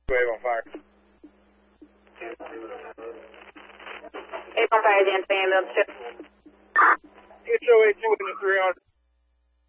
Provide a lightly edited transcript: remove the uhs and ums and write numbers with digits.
Wave on fire. 8 on fire, the ambulance 2. HOA 2 in the 300.